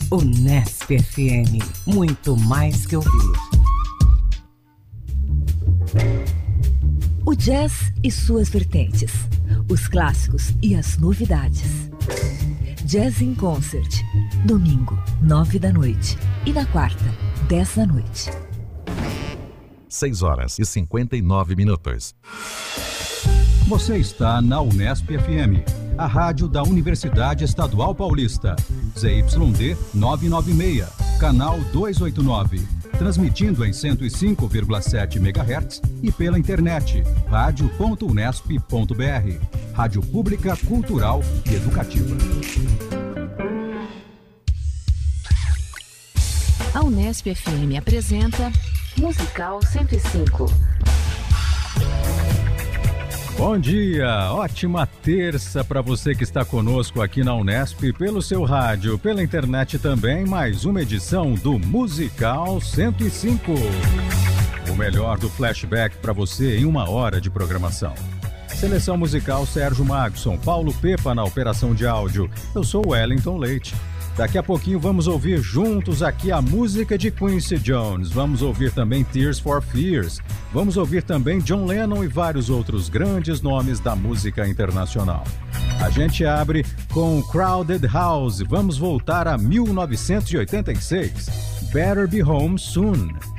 Unesp FM, muito mais que ouvir. O jazz e suas vertentes, os clássicos e as novidades. Jazz in Concert, domingo, 9 da noite e na quarta, 10 da noite. 6h59. Você está na Unesp FM, a rádio da Universidade Estadual Paulista. ZYD 996, canal 289. Transmitindo em 105,7 MHz e pela internet, radio.unesp.br. Rádio Pública, Cultural e Educativa. A Unesp FM apresenta Musical 105. Bom dia, ótima terça para você que está conosco aqui na Unesp, pelo seu rádio, pela internet também, mais uma edição do Musical 105. O melhor do flashback para você em 1 hora de programação. Seleção musical Sérgio Magson, Paulo Pepa na operação de áudio. Eu sou Wellington Leite. Daqui a pouquinho vamos ouvir juntos aqui a música de Quincy Jones. Vamos ouvir também Tears for Fears. Vamos ouvir também John Lennon e vários outros grandes nomes da música internacional. A gente abre com Crowded House. Vamos voltar a 1986. Better Be Home Soon.